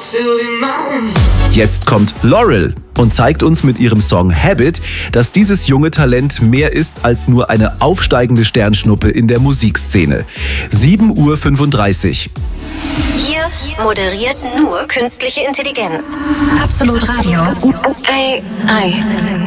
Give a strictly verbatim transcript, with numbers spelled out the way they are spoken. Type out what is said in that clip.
Jetzt kommt Laurel und zeigt uns mit ihrem Song Habit, dass dieses junge Talent mehr ist als nur eine aufsteigende Sternschnuppe in der Musikszene. sieben Uhr fünfunddreißig. Hier moderiert nur künstliche Intelligenz. Absolut Radio. Ei, ei.